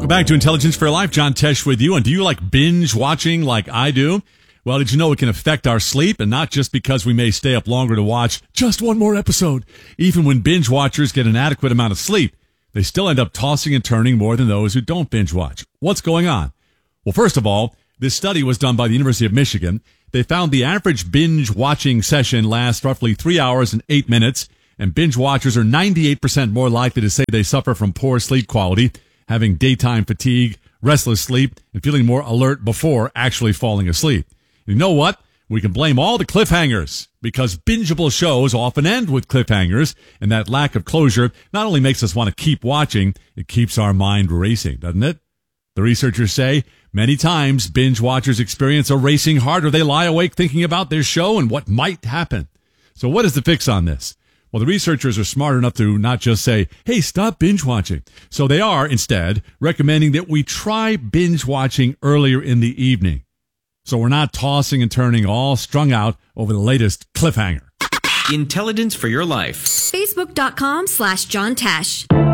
back to Intelligence for Life. John Tesh with you. And do you like binge watching like I do? Well, did you know it can affect our sleep? And not just because we may stay up longer to watch just one more episode. Even when binge watchers get an adequate amount of sleep, they still end up tossing and turning more than those who don't binge watch. What's going on? Well, first of all, this study was done by the University of Michigan. They found the average binge watching session lasts roughly 3 hours and 8 minutes, and binge watchers are 98% more likely to say they suffer from poor sleep quality, having daytime fatigue, restless sleep, and feeling more alert before actually falling asleep. You know what? We can blame all the cliffhangers, because bingeable shows often end with cliffhangers, and that lack of closure not only makes us want to keep watching, it keeps our mind racing, doesn't it? The researchers say many times binge watchers experience a racing heart, or they lie awake thinking about their show and what might happen. So what is the fix on this? Well, the researchers are smart enough to not just say, hey, stop binge watching. So they are, instead, recommending that we try binge watching earlier in the evening, so we're not tossing and turning all strung out over the latest cliffhanger. Intelligence for your life. Facebook.com/John Tesh.